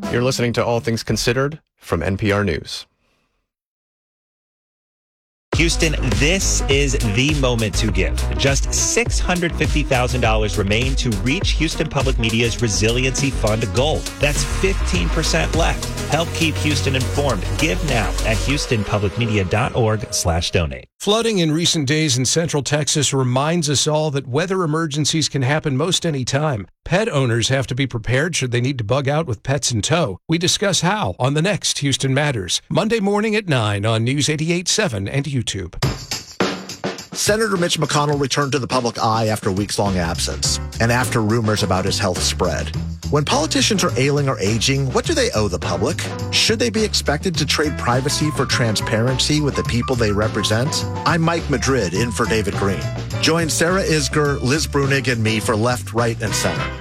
You're listening to All Things Considered from NPR News. Houston, this is the moment to give. Just $650,000 remain to reach Houston Public Media's Resiliency Fund goal. That's 15% left. Help keep Houston informed. Give now at houstonpublicmedia.org/donate. Flooding in recent days in Central Texas reminds us all that weather emergencies can happen most any time. Pet owners have to be prepared should they need to bug out with pets in tow. We discuss how on the next Houston Matters, Monday morning at 9 on News 88.7 and YouTube. Senator Mitch McConnell returned to the public eye after a weeks-long absence and after rumors about his health spread. When politicians are ailing or aging, what do they owe the public? Should they be expected to trade privacy for transparency with the people they represent? I'm Mike Madrid, in for David Green. Join Sarah Isger, Liz Brunig, and me for Left, Right, and Center.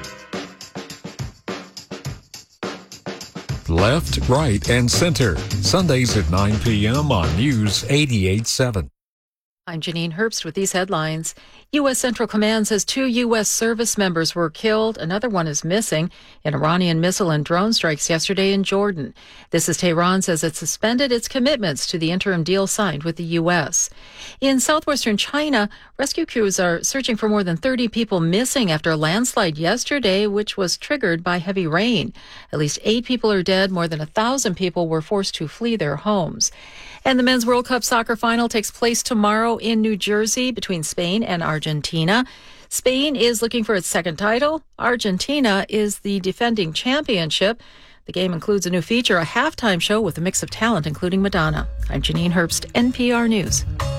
Left, Right, and Center. Sundays at 9 p.m. on News 88.7. I'm Janine Herbst with these headlines. U.S. Central Command says 2 U.S. service members were killed. Another one is missing in Iranian missile and drone strikes yesterday in Jordan. This as Tehran says it suspended its commitments to the interim deal signed with the U.S. In southwestern China, rescue crews are searching for more than 30 people missing after a landslide yesterday, which was triggered by heavy rain. At least 8 people are dead. More than 1,000 people were forced to flee their homes. And the Men's World Cup soccer final takes place tomorrow in New Jersey between Spain and Argentina. Spain is looking for its second title. Argentina is the defending championship. The game includes a new feature, a halftime show with a mix of talent, including Madonna. I'm Janine Herbst, NPR News.